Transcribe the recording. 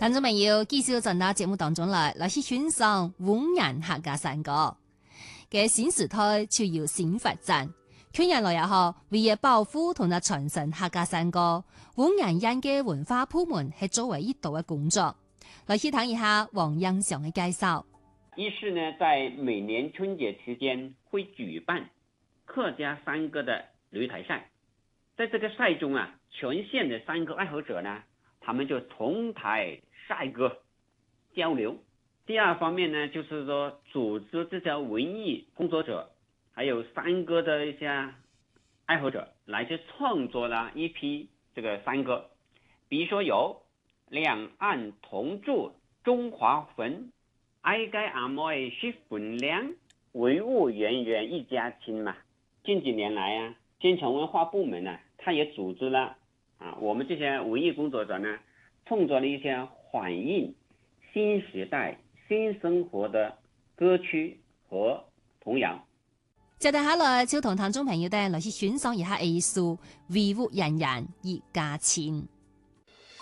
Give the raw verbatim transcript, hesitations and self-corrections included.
听众朋友，继续在那节目当中来，来去欣赏文人客家山歌。嘅新时代就要新发展，去年來也好，為了保護同埋傳承客家山歌，文人人嘅文化部門係作為一道嘅工作。來去睇一下黃英祥嘅介紹。 一是呢，在每年春節期間會舉辦客家山歌的擂台賽，在這個賽中啊，全縣的山歌愛好者呢，他們就同台賽歌交流。第二方面呢，就是說組織這些文藝工作者，還有山歌的一些愛好者，來去創作了一批這個山歌，比如說有兩岸同住中華魂，愛該阿妹是分量，文物源源一家親嘛。近幾年來啊，縣城文化部門呢，他也組織了啊，我們這些文藝工作者呢，創作了一些反映新時代新生活的歌曲和童謠。 接住下來就同聽眾朋友哋來去欣賞一下藝術，維護人人一家親。